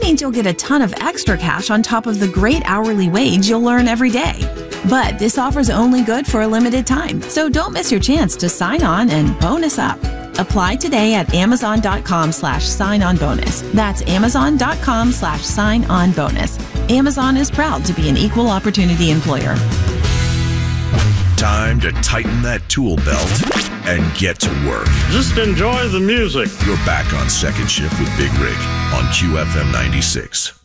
means you'll get a ton of extra cash on top of the great hourly wage you'll earn every day. But this offer's only good for a limited time, so don't miss your chance to sign on and bonus up. Apply today at amazon.com/sign-on-bonus. That's amazon.com/sign-on-bonus. Amazon is proud to be an equal opportunity employer. Time to tighten that tool belt and get to work. Just enjoy the music. You're back on Second Shift with Big Rig on QFM 96.